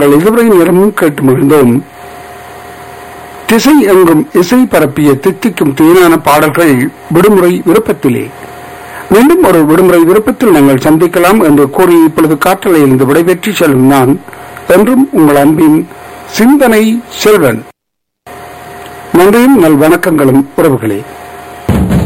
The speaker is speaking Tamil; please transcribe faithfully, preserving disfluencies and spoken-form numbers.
நாங்கள் இதுவரை நேரமும் கேட்டு மகிழ்ந்தோம். திசை எங்கும் இசை பரப்பிய தித்திக்கும் தேனான பாடல்கள் விடுமுறை விருப்பத்திலே. மீண்டும் ஒரு விடுமுறை விருப்பத்தில் நாங்கள் சந்திக்கலாம் என்று கூறி இப்பொழுது காற்றலையிலிருந்து விடைபெற்று செல்லும் நான் என்றும் உங்கள் அன்பின் சிந்தனை செல்வன். நன்றியும் நல் வணக்கங்களும் உறவுகளே.